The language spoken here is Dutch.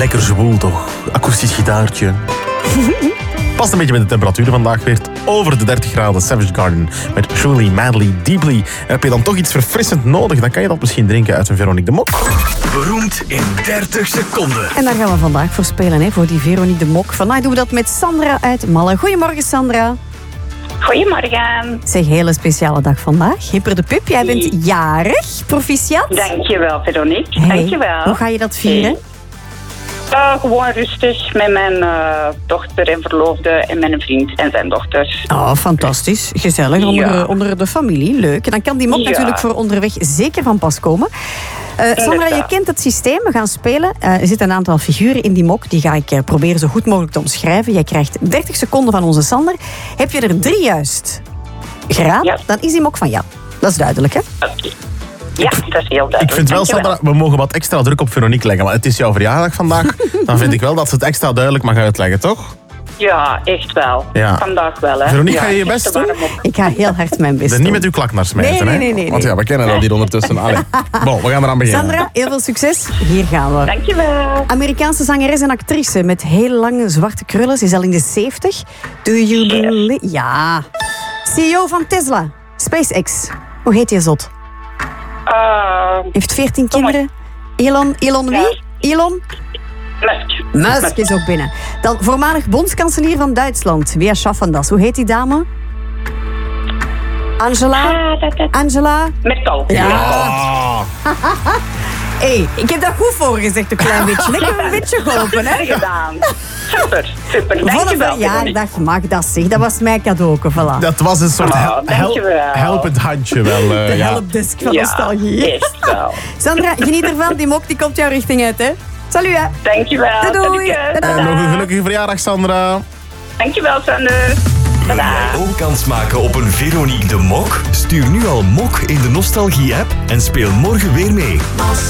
Lekker zwoel toch? Akoestisch gitaartje. Past een beetje met de temperatuur vandaag weer. Over de 30 graden. Savage Garden met Truly, Madly, Deeply. Heb je dan toch iets verfrissend nodig? Dan kan je dat misschien drinken uit een Veronique de Mok. Beroemd in 30 seconden. En daar gaan we vandaag voor spelen, hè, voor die Veronique de Mok. Vandaag doen we dat met Sandra uit Malle. Goedemorgen, Sandra. Goedemorgen. Zeg, hele speciale dag vandaag. Hipper de Pip, jij bent jarig. Proficiat. Dankjewel, Veronique. Hey, Dankjewel. hoe ga je dat vieren? Gewoon rustig met mijn dochter en verloofde en mijn vriend en zijn dochter. Oh, fantastisch. Gezellig onder de familie. Leuk. En dan kan die mok natuurlijk voor onderweg zeker van pas komen. Sandra, je kent het systeem. We gaan spelen. Er zitten een aantal figuren in die mok. Die ga ik proberen zo goed mogelijk te omschrijven. Jij krijgt 30 seconden van onze Sander. Heb je er 3 juist geraden, dan is die mok van jou. Dat is duidelijk, hè? Okay. Ja, dat is heel duidelijk. Ik vind wel, Sandra, we mogen wat extra druk op Veronique leggen. Maar het is jouw verjaardag vandaag. Dan vind ik wel dat ze het extra duidelijk mag uitleggen, toch? Ja, echt wel. Ja. Vandaag wel, hè. Veronique, ga je je best doen? Ik ga heel hard mijn best doen. Niet met uw klak naar smijten, hè? Nee. Want ja, we kennen dat hier ondertussen. Allee. Bon, we gaan eraan beginnen. Sandra, heel veel succes. Hier gaan we. Dankjewel. Amerikaanse zangeres en actrice met heel lange zwarte krullen. Ze is al in de 70. Do you believe... Ja. CEO van Tesla. SpaceX. Hoe heet je zot? Heeft 14 kinderen. Elon wie? Elon? Musk is ook binnen. Dan voormalig bondskanselier van Duitsland. Wie schaffen dat? Hoe heet die dame? Angela? Merkel. Ja. Hey, ik heb dat goed voorgezegd, een klein beetje. Ik heb een beetje geholpen, hè? Gedaan. Super. Voor een verjaardag mag dat zeg. Dat was mijn cadeau, voilà. Dat was een soort helpend handje wel. De helpdesk van nostalgie. Echt wel. Sandra, geniet ervan. Die mok die komt jouw richting uit, hè? Salut, hè. Dankjewel. Doei. Nog een gelukkige verjaardag, Sandra. Dankjewel, Sander. Wil jij ook kans maken op een Veronique de Mok? Stuur nu al mok in de Nostalgie-app en speel morgen weer mee.